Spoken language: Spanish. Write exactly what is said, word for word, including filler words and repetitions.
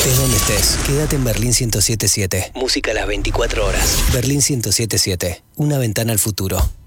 Estés donde estés, quédate en Berlín ciento siete punto siete. Música a las veinticuatro horas. Berlín ciento siete punto siete. Una ventana al futuro.